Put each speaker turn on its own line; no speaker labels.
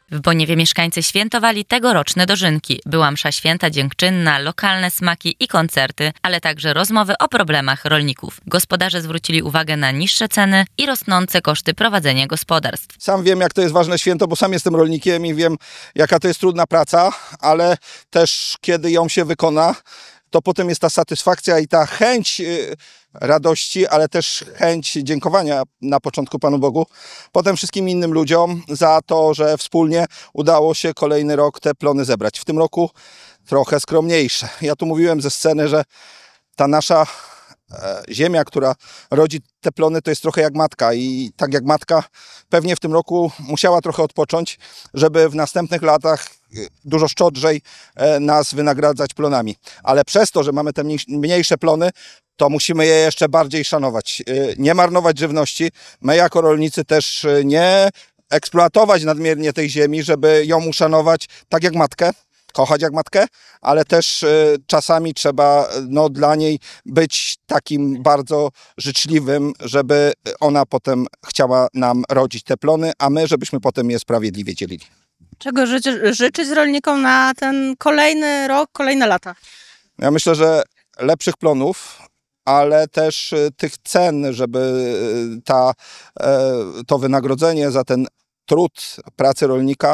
W Boniewie mieszkańcy świętowali tegoroczne dożynki. Była msza święta dziękczynna, lokalne smaki i koncerty, ale także rozmowy o problemach rolników. Gospodarze zwrócili uwagę na niższe ceny i rosnące koszty prowadzenia gospodarstw.
Sam wiem, jak to jest ważne święto, bo sam jestem rolnikiem i wiem, jaka to jest trudna praca, ale też kiedy ją się wykona, to potem jest ta satysfakcja i ta chęć radości, ale też chęć dziękowania na początku Panu Bogu, potem wszystkim innym ludziom za to, że wspólnie udało się kolejny rok te plony zebrać. W tym roku trochę skromniejsze. Ja tu mówiłem ze sceny, że ta nasza ziemia, która rodzi te plony, to jest trochę jak matka i tak jak matka pewnie w tym roku musiała trochę odpocząć, żeby w następnych latach dużo szczodrzej nas wynagradzać plonami. Ale przez to, że mamy te mniejsze plony, to musimy je jeszcze bardziej szanować. Nie marnować żywności. My jako rolnicy też nie eksploatować nadmiernie tej ziemi, żeby ją uszanować tak jak matkę, kochać jak matkę, ale też czasami trzeba dla niej być takim bardzo życzliwym, żeby ona potem chciała nam rodzić te plony, a my, żebyśmy potem je sprawiedliwie dzielili.
Czego życzyć rolnikom na ten kolejny rok, kolejne lata?
Ja myślę, że lepszych plonów, ale też tych cen, żeby to wynagrodzenie za ten trud pracy rolnika